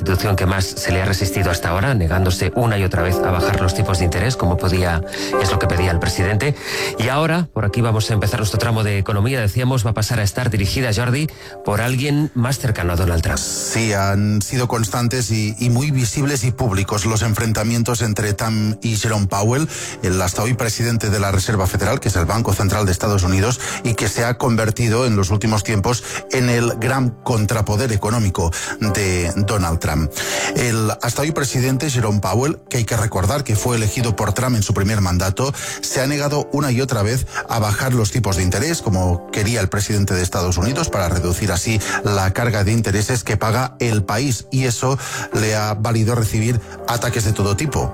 institución que más se le ha resistido hasta ahora, negándose una y otra vez a bajar los tipos de interés, es lo que pedía el presidente. Y ahora, por aquí vamos a empezar nuestro tramo de economía. Decíamos, va a pasar a estar dirigida, Jordi, por alguien más cercano a Donald Trump. Sí, han sido constantes y muy visibles y públicos los enfrentamientos entre Trump y Jerome Powell, el hasta hoy presidente de la Reserva Federal, que es el Banco Central de Estados Unidos, y que se ha convertido en los últimos tiempos en el gran contrapoder económico de Donald Trump. El hasta hoy presidente Jerome Powell, que hay que recordar que fue elegido por Trump en su primer mandato, se ha negado una y otra vez a bajar los tipos de interés, como quería el presidente de Estados Unidos, para reducir así la carga de intereses que paga el país, y eso le ha valido recibir ataques de todo tipo.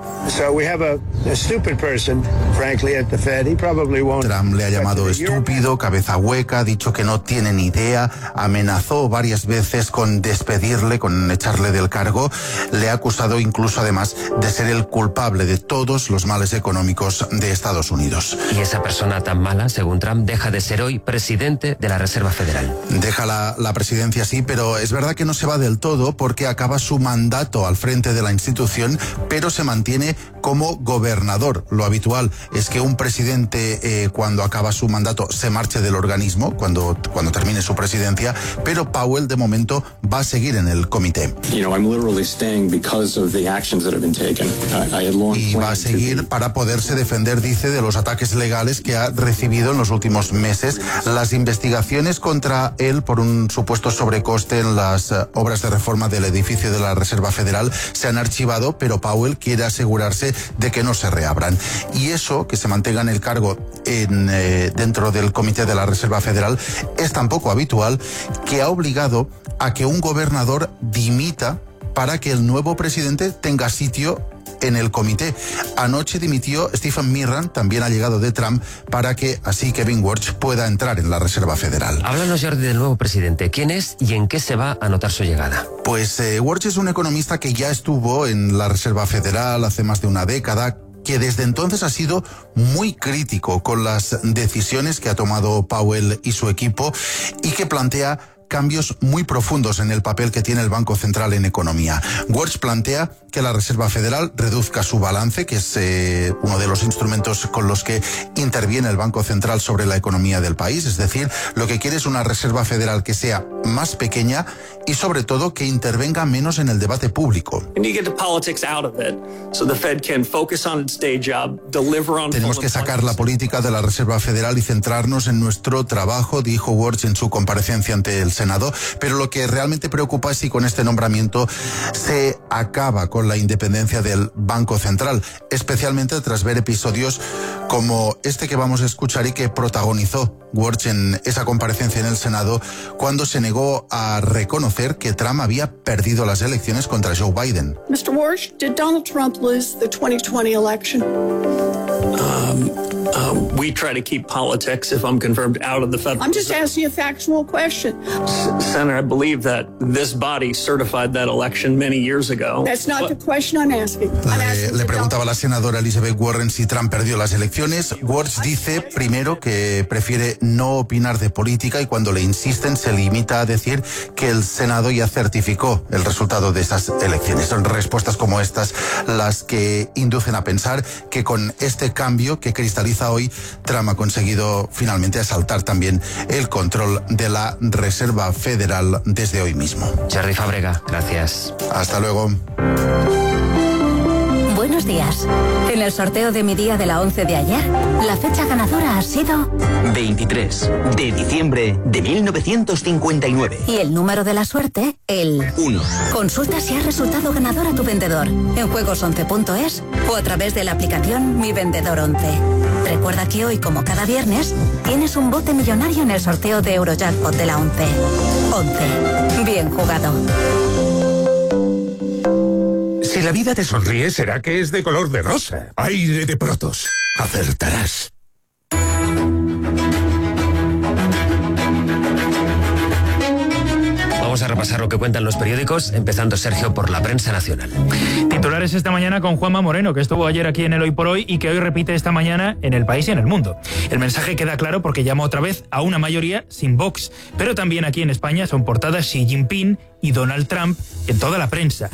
Trump le ha llamado estúpido, cabeza hueca, ha dicho que no tiene ni idea, amenazó varias veces con despedirle, con echarle del cargo, le ha acusado incluso además de ser el culpable de todos los males económicos de Estados Unidos. Y esa persona tan mala, según Trump, deja de ser hoy presidente de la Reserva Federal. Deja la presidencia, sí, pero es verdad que no se va del todo, porque acaba su mandato al frente de la institución, pero se mantiene como gobernador. Lo habitual es que un presidente, cuando acaba su mandato, se marche del organismo, cuando termine su presidencia, pero Powell de momento va a seguir en el comité. Y va a seguir para poderse defender, dice, de los ataques legales que ha recibido en los últimos meses. Las investigaciones contra él por un supuesto sobrecoste en las obras de reforma del edificio de la Reserva Federal se han archivado, pero Powell quiere asegurarse de que no se reabran. Y eso, que se mantenga en el cargo dentro del comité de la Reserva Federal, es tan poco habitual que ha obligado a que un gobernador dimita para que el nuevo presidente tenga sitio en el comité. Anoche dimitió Stephen Miller, también allegado de Trump, para que así Kevin Warsh pueda entrar en la Reserva Federal. Háblanos, Jordi, del nuevo presidente. ¿Quién es y en qué se va a notar su llegada? Pues Warsh es un economista que ya estuvo en la Reserva Federal hace más de una década, que desde entonces ha sido muy crítico con las decisiones que ha tomado Powell y su equipo, y que plantea cambios muy profundos en el papel que tiene el Banco Central en economía. Warsh plantea que la Reserva Federal reduzca su balance, que es uno de los instrumentos con los que interviene el Banco Central sobre la economía del país. Es decir, lo que quiere es una Reserva Federal que sea más pequeña y sobre todo que intervenga menos en el debate público. Tenemos que sacar la política de la Reserva Federal y centrarnos en nuestro trabajo, dijo Warsh en su comparecencia ante el Senado, pero lo que realmente preocupa es si con este nombramiento se acaba con la independencia del Banco Central, especialmente tras ver episodios como este que vamos a escuchar y que protagonizó Warsh en esa comparecencia en el Senado, cuando se negó a reconocer que Trump había perdido las elecciones contra Joe Biden. Mr. Warsh, did Donald Trump lose the 2020 election? We try to keep politics, if I'm confirmed, out of the federal. I'm just asking a factual question. Senator, I believe that this body certified that election many years ago. That's not the question I'm asking. Le preguntaba a la senadora Elizabeth Warren si Trump perdió las elecciones. Warsh dice, primero, que prefiere no opinar de política, y cuando le insisten se limita a decir que el Senado ya certificó el resultado de esas elecciones. Son respuestas como estas las que inducen a pensar que con este cambio que cristaliza hoy, Trump ha conseguido finalmente asaltar también el control de la Reserva Federal desde hoy mismo. Jordi Fábrega, gracias. Hasta luego. Buenos días. En el sorteo de mi día de la 11 de ayer, la fecha ganadora ha sido 23 de diciembre de 1959. Y el número de la suerte, el 1. Consulta si has resultado ganador a tu vendedor en juegos11.es o a través de la aplicación Mi Vendedor 11. Recuerda que hoy, como cada viernes, tienes un bote millonario en el sorteo de Eurojackpot de la 11. 11. Bien jugado. Si la vida te sonríe, será que es de color de rosa. Aire de Protos. Acertarás. Vamos a repasar lo que cuentan los periódicos, empezando, Sergio, por la prensa nacional. Titulares esta mañana con Juanma Moreno, que estuvo ayer aquí en el Hoy por Hoy y que hoy repite esta mañana en El País y en El Mundo. El mensaje queda claro porque llama otra vez a una mayoría sin Vox, pero también aquí en España son portadas Xi Jinping y Donald Trump en toda la prensa.